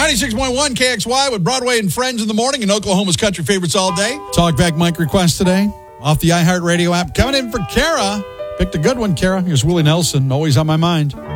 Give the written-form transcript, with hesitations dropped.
96.1 KXY with Broadway and Friends in the morning and Oklahoma's country favorites all day. Talkback mic request today off the iHeartRadio app. Coming in for Kara. Picked a good one, Kara. Here's Willie Nelson, always on my mind.